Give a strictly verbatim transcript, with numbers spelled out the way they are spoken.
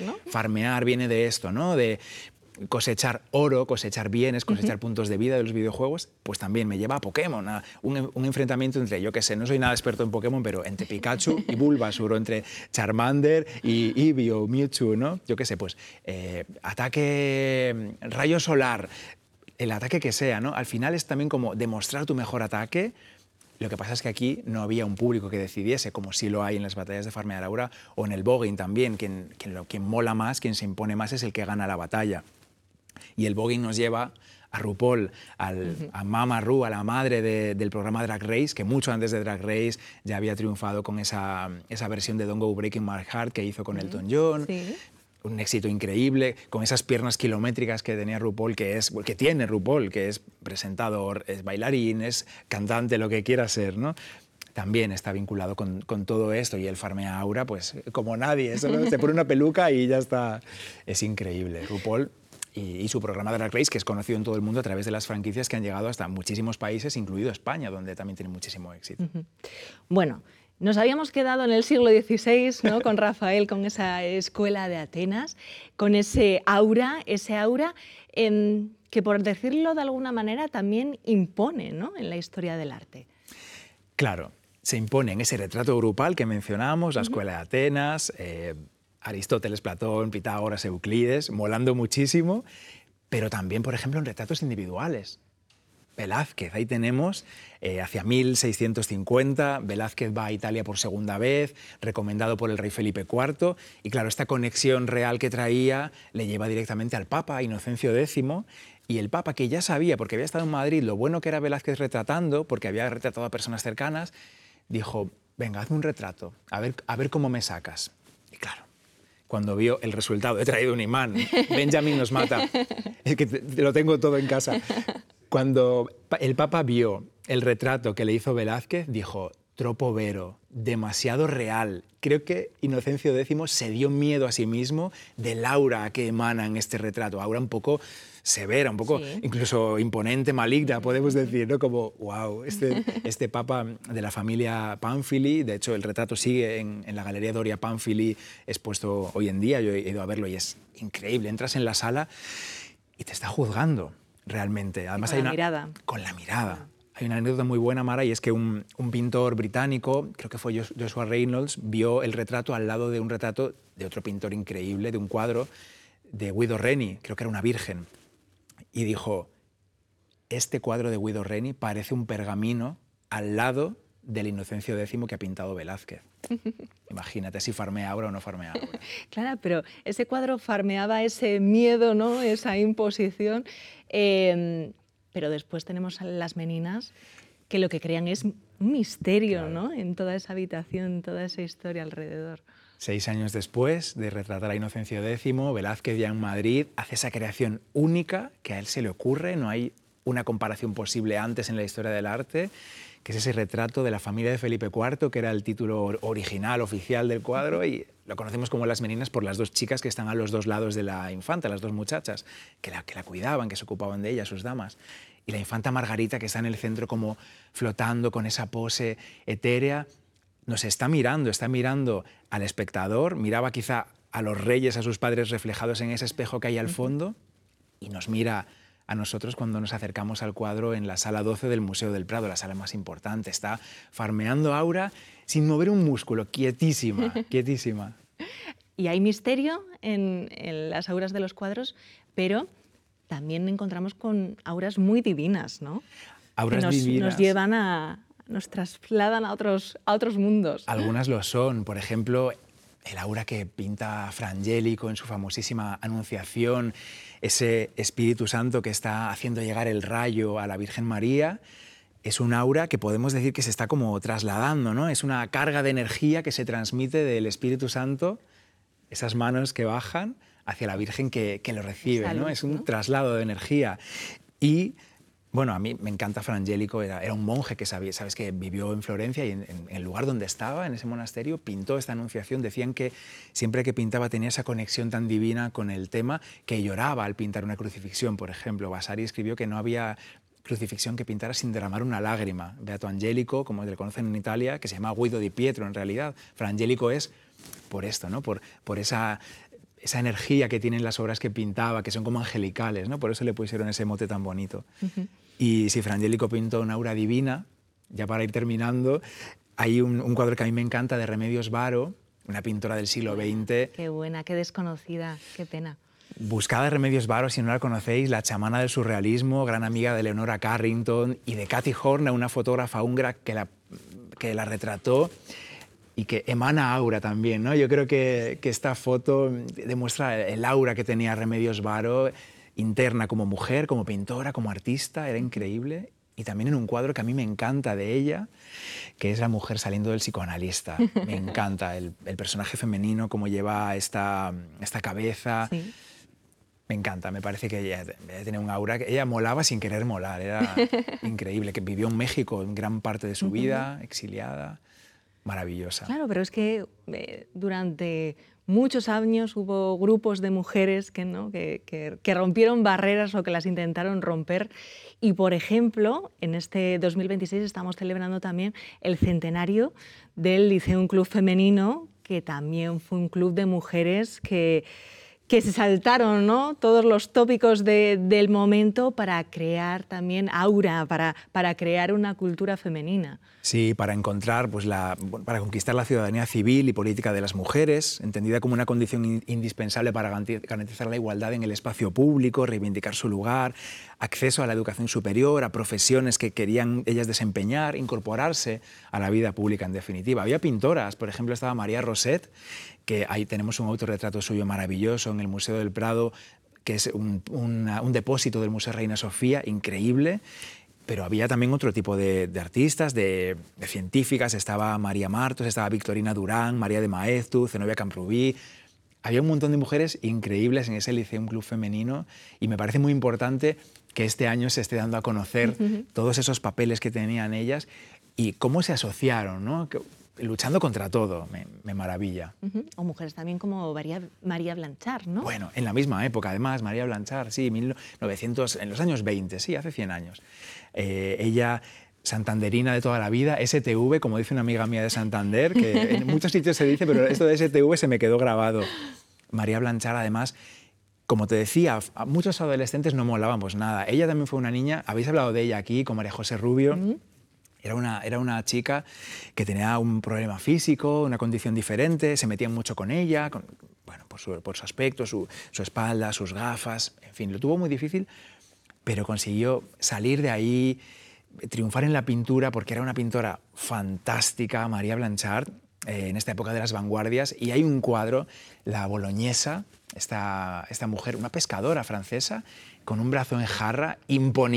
¿no? Farmear viene de esto, ¿no? De cosechar oro, cosechar bienes, cosechar uh-huh. puntos de vida de los videojuegos, pues también me lleva a Pokémon, a un, un enfrentamiento entre, yo qué sé, no soy nada experto en Pokémon, pero entre Pikachu y Bulbasaur, o entre Charmander y Eevee o Mewtwo, ¿no? Yo qué sé, pues eh, ataque rayo solar, el ataque que sea, ¿no? Al final es también como demostrar tu mejor ataque. Lo que pasa es que aquí no había un público que decidiese, como sí lo hay en las batallas de farmear aura o en el bogging también. Quien, quien, lo, quien mola más, quien se impone más es el que gana la batalla. Y el bogging nos lleva a RuPaul, al, uh-huh. a Mama Ru, a la madre de, del programa Drag Race, que mucho antes de Drag Race ya había triunfado con esa, esa versión de Don't Go Breaking My Heart que hizo con uh-huh. Elton John. Sí. Un éxito increíble, con esas piernas kilométricas que tenía RuPaul, que, es, que tiene RuPaul, que es presentador, es bailarín, es cantante, lo que quiera ser, ¿no? También está vinculado con, con todo esto, y el farmea aura, pues como nadie, eso, ¿no? Se pone una peluca y ya está. Es increíble. RuPaul y, y su programa Drag Race, que es conocido en todo el mundo a través de las franquicias que han llegado hasta muchísimos países, incluido España, donde también tiene muchísimo éxito. Uh-huh. Bueno, nos habíamos quedado en el siglo dieciséis, ¿no? Con Rafael, con esa escuela de Atenas, con ese aura, ese aura eh, que, por decirlo de alguna manera, también impone, ¿no? En la historia del arte. Claro, se impone en ese retrato grupal que mencionábamos, la escuela de Atenas, eh, Aristóteles, Platón, Pitágoras, Euclides, molando muchísimo, pero también, por ejemplo, en retratos individuales. Velázquez, ahí tenemos, eh, hacia mil seiscientos cincuenta, Velázquez va a Italia por segunda vez, recomendado por el rey Felipe cuarto, y claro, esta conexión real que traía le lleva directamente al Papa, Inocencio décimo, y el Papa, que ya sabía, porque había estado en Madrid, lo bueno que era Velázquez retratando, porque había retratado a personas cercanas, dijo, venga, hazme un retrato, a ver, a ver cómo me sacas. Y claro, cuando vio el resultado, he traído un imán, Benjamin nos mata, es que te, te lo tengo todo en casa. Cuando el Papa vio el retrato que le hizo Velázquez, dijo, troppo vero, demasiado real. Creo que Inocencio décimo se dio miedo a sí mismo del aura que emana en este retrato, aura un poco severa, un poco sí. incluso imponente, maligna, podemos decir, ¿no? Como, wow, este, este Papa de la familia Pamphili, de hecho el retrato sigue en, en la Galería Doria Pamphili expuesto hoy en día, yo he ido a verlo y es increíble, entras en la sala y te está juzgando. Realmente. Además, con hay la una, mirada. Con la mirada. Hay una anécdota muy buena, Mara, y es que un, un pintor británico, creo que fue Joshua Reynolds, vio el retrato al lado de un retrato de otro pintor increíble, de un cuadro de Guido Reni, creo que era una virgen, y dijo, este cuadro de Guido Reni parece un pergamino al lado del Inocencio décimo que ha pintado Velázquez. Imagínate si farmea aura o no farmea aura. Claro, pero ese cuadro farmeaba ese miedo, ¿no? Esa imposición. Eh, pero después tenemos a las meninas que lo que crean es un misterio, claro. ¿no? En toda esa habitación, toda esa historia alrededor. Seis años después de retratar a Inocencio décimo, Velázquez ya en Madrid hace esa creación única que a él se le ocurre, no hay una comparación posible antes en la historia del arte, que es ese retrato de la familia de Felipe cuarto, que era el título original, oficial del cuadro, y lo conocemos como Las Meninas por las dos chicas que están a los dos lados de la infanta, las dos muchachas, que la, que la cuidaban, que se ocupaban de ella, sus damas. Y la infanta Margarita, que está en el centro como flotando con esa pose etérea, nos está mirando, está mirando al espectador, miraba quizá a los reyes, a sus padres reflejados en ese espejo que hay al fondo, y nos mira a nosotros cuando nos acercamos al cuadro en la sala doce del Museo del Prado, la sala más importante. Está farmeando aura sin mover un músculo, quietísima, quietísima. Y hay misterio en, en las auras de los cuadros, pero también encontramos con auras muy divinas, ¿no? Auras que nos, divinas. Nos llevan a... nos trasladan a otros, a otros mundos. Algunas lo son. Por ejemplo, el aura que pinta Frangélico en su famosísima Anunciación, ese Espíritu Santo que está haciendo llegar el rayo a la Virgen María, es un aura que podemos decir que se está como trasladando, ¿no? Es una carga de energía que se transmite del Espíritu Santo, esas manos que bajan hacia la Virgen que, que lo recibe, Salud, ¿no? Es un ¿no? traslado de energía. Y bueno, a mí me encanta Frangélico, era, era un monje que sabía, sabes que vivió en Florencia y en, en el lugar donde estaba, en ese monasterio, pintó esta Anunciación. Decían que siempre que pintaba tenía esa conexión tan divina con el tema que lloraba al pintar una crucifixión, por ejemplo. Vasari escribió que no había crucifixión que pintara sin derramar una lágrima. Beato Angelico, como le conocen en Italia, que se llama Guido di Pietro en realidad. Frangélico es por esto, ¿no? Por, por esa... esa energía que tienen las obras que pintaba, que son como angelicales, ¿no? Por eso le pusieron ese mote tan bonito. Uh-huh. Y si Fra Angelico pintó una aura divina, ya para ir terminando, hay un, un cuadro que a mí me encanta de Remedios Varo, una pintora del siglo veinte. Qué buena, qué desconocida, qué pena. Buscad a Remedios Varo, si no la conocéis, la chamana del surrealismo, gran amiga de Leonora Carrington y de Cathy Horner, una fotógrafa húngara que la, que la retrató y que emana aura también, ¿no? Yo creo que, que esta foto demuestra el aura que tenía Remedios Varo, interna como mujer, como pintora, como artista, era increíble. Y también en un cuadro que a mí me encanta de ella, que es la mujer saliendo del psicoanalista. Me encanta el, el personaje femenino, cómo lleva esta, esta cabeza. Sí. Me encanta, me parece que ella, ella tenía un aura, que ella molaba sin querer molar, era increíble, que vivió en México en gran parte de su vida, exiliada, maravillosa. Claro, pero es que eh, durante muchos años hubo grupos de mujeres que, ¿no? que, que, que rompieron barreras o que las intentaron romper. Y, por ejemplo, en este dos mil veintiséis estamos celebrando también el centenario del Liceum Club Femenino, que también fue un club de mujeres que, que se saltaron, ¿no? todos los tópicos de, del momento para crear también aura, para, para crear una cultura femenina. Sí, para encontrar, pues la, para conquistar la ciudadanía civil y política de las mujeres, entendida como una condición in, indispensable para garantizar la igualdad en el espacio público, reivindicar su lugar, acceso a la educación superior, a profesiones que querían ellas desempeñar, incorporarse a la vida pública en definitiva. Había pintoras, por ejemplo estaba María Roset, que ahí tenemos un autorretrato suyo maravilloso en el Museo del Prado, que es un, una, un depósito del Museo Reina Sofía, increíble. Pero había también otro tipo de, de artistas, de, de científicas. Estaba María Martos, estaba Victorina Durán, María de Maeztu, Zenobia Camprubí. Había un montón de mujeres increíbles en ese Liceum Club Femenino y me parece muy importante que este año se esté dando a conocer uh-huh. todos esos papeles que tenían ellas y cómo se asociaron, ¿no? Que, luchando contra todo, me, me maravilla. Uh-huh. O mujeres también como María, María Blanchard, ¿no? Bueno, en la misma época, además, María Blanchard, sí, mil novecientos, en los años veinte, sí, hace cien años. Eh, ella, santanderina de toda la vida, S T V, como dice una amiga mía de Santander, que en muchos sitios se dice, pero esto de S T V se me quedó grabado. María Blanchard, además, como te decía, a muchos adolescentes no molábamos nada. Ella también fue una niña, habéis hablado de ella aquí, con María José Rubio. Uh-huh. Era una, era una chica que tenía un problema físico, una condición diferente, se metían mucho con ella, con, bueno, por, su, por su aspecto, su, su espalda, sus gafas, en fin, lo tuvo muy difícil, pero consiguió salir de ahí, triunfar en la pintura, porque era una pintora fantástica, María Blanchard, eh, en esta época de las vanguardias, y hay un cuadro, la boloñesa, esta, esta mujer, una pescadora francesa, con un brazo en jarra, imponible.